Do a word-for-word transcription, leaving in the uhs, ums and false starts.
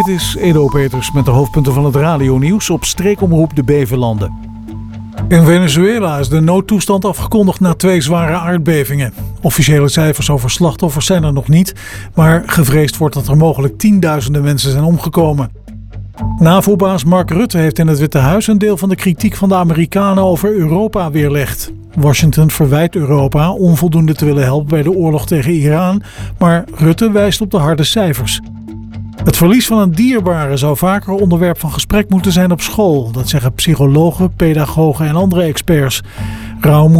Dit is Edo Peters met de hoofdpunten van het radionieuws op streekomroep de Bevelanden. In Venezuela is de noodtoestand afgekondigd na twee zware aardbevingen. Officiële cijfers over slachtoffers zijn er nog niet, maar gevreesd wordt dat er mogelijk tienduizenden mensen zijn omgekomen. NAVO-baas Mark Rutte heeft in het Witte Huis een deel van de kritiek van de Amerikanen over Europa weerlegd. Washington verwijt Europa onvoldoende te willen helpen bij de oorlog tegen Iran, maar Rutte wijst op de harde cijfers. Het verlies van een dierbare zou vaker onderwerp van gesprek moeten zijn op school. Dat zeggen psychologen, pedagogen en andere experts. Rouw